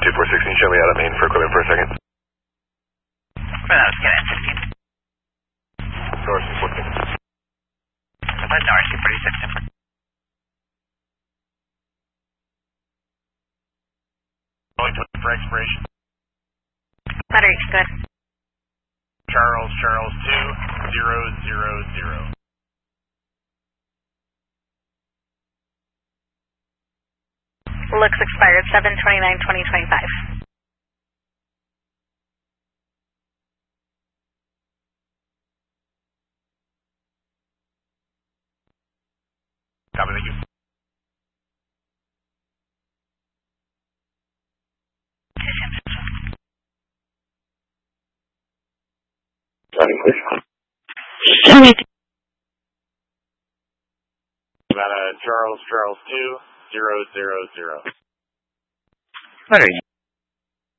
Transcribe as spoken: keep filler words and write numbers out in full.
two four sixteen, show me out of main for equipment for a second. For that, let's get in fifteen. R C fourteen. What's R C forty-six different? Going to for expiration. Battery's good. Charles, Charles two, zero, zero, zero. Looks expired seven twenty-nine twenty twenty-five. Copy, thank you. About a Charles, Charles two, zero, zero, zero. Battery